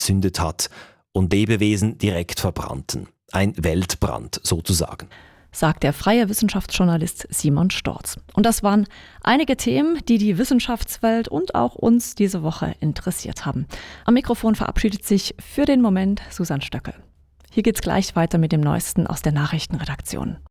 angezündet hat und Lebewesen direkt verbrannten. Ein Weltbrand sozusagen. Sagt der freie Wissenschaftsjournalist Simon Storz. Und das waren einige Themen, die die Wissenschaftswelt und auch uns diese Woche interessiert haben. Am Mikrofon verabschiedet sich für den Moment Susanne Stöckel. Hier geht's gleich weiter mit dem Neuesten aus der Nachrichtenredaktion.